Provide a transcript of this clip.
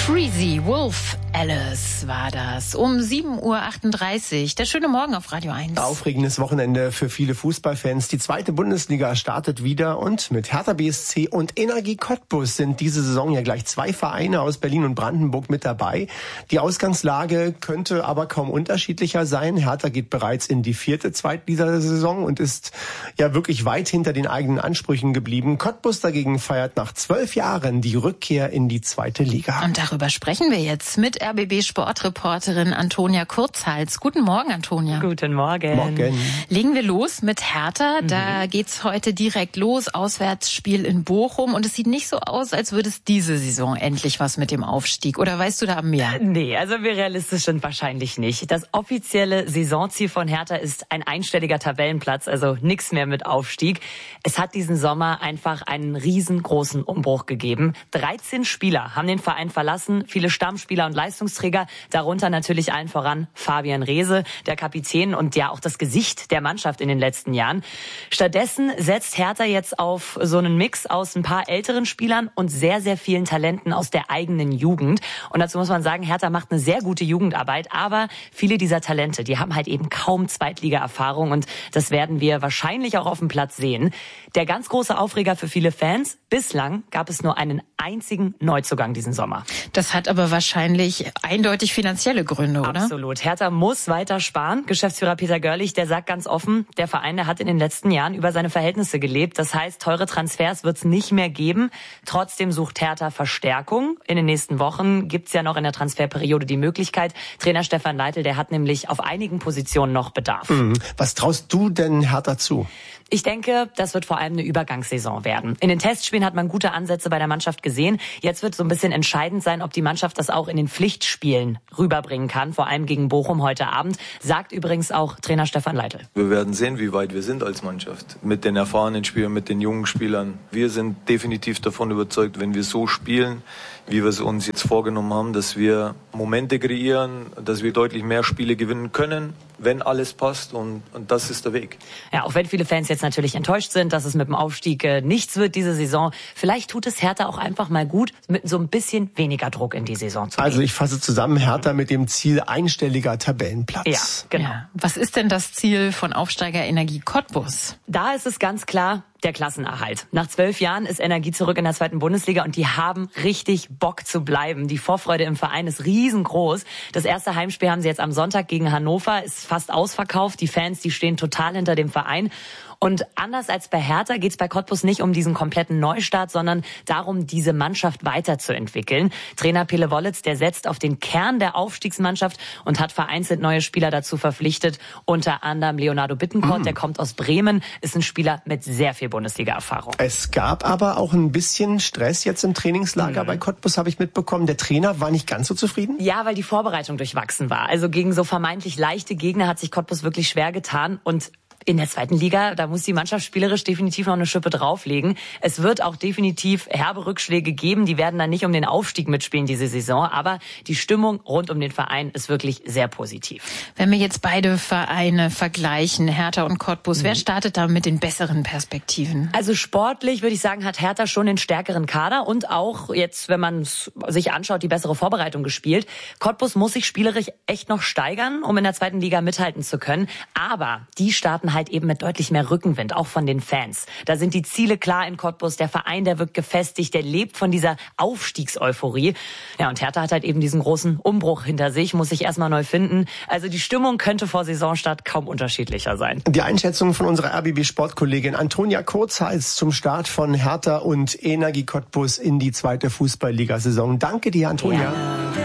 Freezy Wolf Alice war das. Um 7:38 Uhr. Der schöne Morgen auf Radio 1. Aufregendes Wochenende für viele Fußballfans. Die zweite Bundesliga startet wieder und mit Hertha BSC und Energie Cottbus sind diese Saison ja gleich zwei Vereine aus Berlin und Brandenburg mit dabei. Die Ausgangslage könnte aber kaum unterschiedlicher sein. Hertha geht bereits in die 4. Zweitligasaison und ist ja wirklich weit hinter den eigenen Ansprüchen geblieben. Cottbus dagegen feiert nach 12 Jahren die Rückkehr in die 2. Liga. Und darüber sprechen wir jetzt mit RBB-Sportreporterin Antonia Kurzhals. Guten Morgen, Antonia. Guten Morgen. Morgen. Legen wir los mit Hertha. Da geht's heute direkt los. Auswärtsspiel in Bochum. Und es sieht nicht so aus, als würde es diese Saison endlich was mit dem Aufstieg. Oder weißt du da mehr? Nee, also wir realistisch sind wahrscheinlich nicht. Das offizielle Saisonziel von Hertha ist ein einstelliger Tabellenplatz, also nichts mehr mit Aufstieg. Es hat diesen Sommer einfach einen riesengroßen Umbruch gegeben. 13 Spieler haben den Verein verlassen, viele Stammspieler und Leistungsträger, darunter natürlich allen voran Fabian Reese, der Kapitän und ja auch das Gesicht der Mannschaft in den letzten Jahren. Stattdessen setzt Hertha jetzt auf so einen Mix aus ein paar älteren Spielern und sehr, sehr vielen Talenten aus der eigenen Jugend. Und dazu muss man sagen, Hertha macht eine sehr gute Jugendarbeit, aber viele dieser Talente, die haben halt eben kaum Zweitliga-Erfahrung und das werden wir wahrscheinlich auch auf dem Platz sehen. Der ganz große Aufreger für viele Fans, bislang gab es nur einen einzigen Neuzugang diesen Sommer. Das hat aber wahrscheinlich eindeutig finanzielle Gründe, oder? Absolut. Hertha muss weiter sparen. Geschäftsführer Peter Görlich, der sagt ganz offen, der Verein, der hat in den letzten Jahren über seine Verhältnisse gelebt. Das heißt, teure Transfers wird es nicht mehr geben. Trotzdem sucht Hertha Verstärkung. In den nächsten Wochen gibt es ja noch in der Transferperiode die Möglichkeit. Trainer Stefan Leitl, der hat nämlich auf einigen Positionen noch Bedarf. Was traust du denn Hertha zu? Ich denke, das wird vor allem eine Übergangssaison werden. In den Testspielen hat man gute Ansätze bei der Mannschaft gesehen. Jetzt wird so ein bisschen entscheidend sein, ob die Mannschaft das auch in den Pflichtspielen rüberbringen kann, vor allem gegen Bochum heute Abend, sagt übrigens auch Trainer Stefan Leitl. Wir werden sehen, wie weit wir sind als Mannschaft. Mit den erfahrenen Spielern, mit den jungen Spielern. Wir sind definitiv davon überzeugt, wenn wir so spielen, wie wir es uns jetzt vorgenommen haben, dass wir Momente kreieren, dass wir deutlich mehr Spiele gewinnen können, wenn alles passt und das ist der Weg. Ja, auch wenn viele Fans jetzt natürlich enttäuscht sind, dass es mit dem Aufstieg nichts wird diese Saison, vielleicht tut es Hertha auch einfach mal gut, mit so ein bisschen weniger Druck in die Saison zu gehen. Also ich fasse zusammen, Hertha mit dem Ziel einstelliger Tabellenplatz. Ja, genau. Ja. Was ist denn das Ziel von Aufsteiger Energie Cottbus? Da ist es ganz klar, der Klassenerhalt. Nach 12 Jahren ist Energie zurück in der 2. Bundesliga und die haben richtig Bock zu bleiben. Die Vorfreude im Verein ist riesengroß. Das erste Heimspiel haben sie jetzt am Sonntag gegen Hannover, ist fast ausverkauft. Die Fans, die stehen total hinter dem Verein. Und anders als bei Hertha geht es bei Cottbus nicht um diesen kompletten Neustart, sondern darum, diese Mannschaft weiterzuentwickeln. Trainer Pele Wollitz, der setzt auf den Kern der Aufstiegsmannschaft und hat vereinzelt neue Spieler dazu verpflichtet. Unter anderem Leonardo Bittencourt, der kommt aus Bremen, ist ein Spieler mit sehr viel Bundesliga-Erfahrung. Es gab aber auch ein bisschen Stress jetzt im Trainingslager bei Cottbus, habe ich mitbekommen. Der Trainer war nicht ganz so zufrieden? Ja, weil die Vorbereitung durchwachsen war. Also gegen so vermeintlich leichte Gegner hat sich Cottbus wirklich schwer getan und in der 2. Liga, da muss die Mannschaft spielerisch definitiv noch eine Schippe drauflegen. Es wird auch definitiv herbe Rückschläge geben. Die werden dann nicht um den Aufstieg mitspielen diese Saison. Aber die Stimmung rund um den Verein ist wirklich sehr positiv. Wenn wir jetzt beide Vereine vergleichen, Hertha und Cottbus, wer startet da mit den besseren Perspektiven? Also sportlich würde ich sagen, hat Hertha schon den stärkeren Kader und auch jetzt, wenn man es sich anschaut, die bessere Vorbereitung gespielt. Cottbus muss sich spielerisch echt noch steigern, um in der 2. Liga mithalten zu können. Aber die starten halt eben mit deutlich mehr Rückenwind, auch von den Fans. Da sind die Ziele klar in Cottbus, der Verein, der wird gefestigt, der lebt von dieser Aufstiegseuphorie. Ja, und Hertha hat halt eben diesen großen Umbruch hinter sich, muss sich erstmal neu finden. Also die Stimmung könnte vor Saisonstart kaum unterschiedlicher sein. Die Einschätzung von unserer RBB-Sportkollegin Antonia Kurzhals zum Start von Hertha und Energie Cottbus in die 2. Fußball-Liga-Saison. Danke dir, Antonia. Ja.